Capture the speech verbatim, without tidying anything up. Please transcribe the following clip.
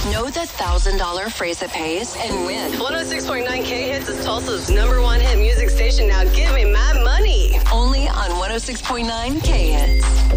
Know the one thousand dollars phrase that pays and win. one oh six point nine K Hits is Tulsa's number one hit music station. Now give me my money. Only on one oh six point nine K Hits.